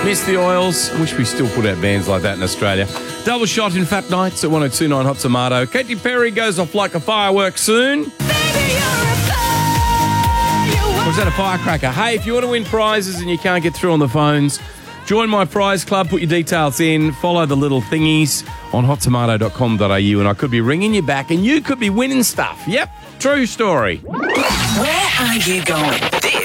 Miss the Oils. I wish we still put out bands like that in Australia. Double shot in Fat Nights at 102.9 Hot Tomato. Katy Perry goes off like a firework soon. Baby, you're a firework. Or is that a firecracker? Hey, if you want to win prizes and you can't get through on the phones, join my prize club, put your details in, follow the little thingies on hottomato.com.au, and I could be ringing you back and you could be winning stuff. Yep, true story. Where are you going? This